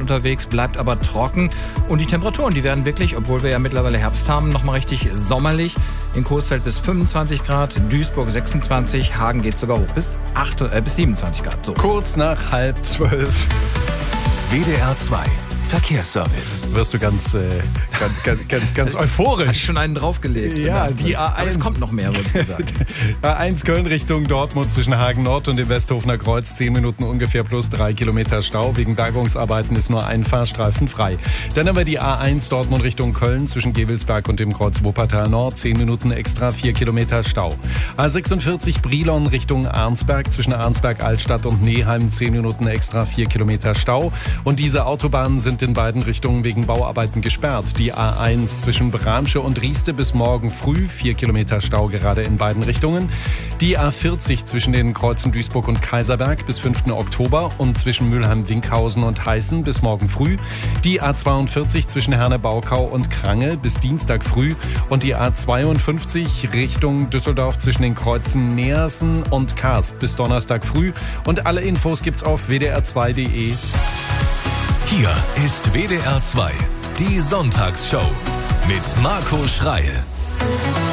unterwegs, bleibt aber trocken. Und die Temperaturen, die werden wirklich, obwohl wir ja mittlerweile Herbst haben, nochmal richtig sommerlich. In Coesfeld bis 25 Grad, Duisburg 26, Hagen geht sogar hoch bis 27 Grad. So. Kurz nach 11:30. WDR 2 Verkehrsservice. Wirst du ganz euphorisch. Hat schon einen draufgelegt. Ja, die A1. Aber es kommt noch mehr, würde ich sagen. A1 Köln Richtung Dortmund zwischen Hagen Nord und dem Westhofener Kreuz. 10 Minuten ungefähr plus 3 Kilometer Stau. Wegen Bergungsarbeiten ist nur ein Fahrstreifen frei. Dann haben wir die A1 Dortmund Richtung Köln zwischen Gevelsberg und dem Kreuz Wuppertal Nord. 10 Minuten extra, 4 Kilometer Stau. A46 Brilon Richtung Arnsberg zwischen Arnsberg Altstadt und Neheim. 10 Minuten extra, 4 Kilometer Stau. Und diese Autobahnen sind in beiden Richtungen wegen Bauarbeiten gesperrt. Die A1 zwischen Bramsche und Rieste bis morgen früh, 4 Kilometer Stau gerade in beiden Richtungen. Die A40 zwischen den Kreuzen Duisburg und Kaiserberg bis 5. Oktober und zwischen Mülheim-Winkhausen und Heißen bis morgen früh. Die A42 zwischen Herne-Baukau und Krange bis Dienstag früh und die A52 Richtung Düsseldorf zwischen den Kreuzen Neersen und Karst bis Donnerstag früh. Und alle Infos gibt's auf wdr2.de. Hier ist WDR 2, die Sonntagsshow mit Marco Schreil.